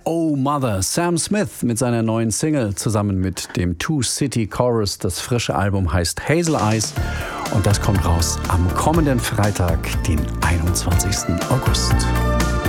Oh Mother, Sam Smith mit seiner neuen Single zusammen mit dem Two City Chorus. Das frische Album heißt Hazel Eyes und das kommt raus am kommenden Freitag, den 21. August.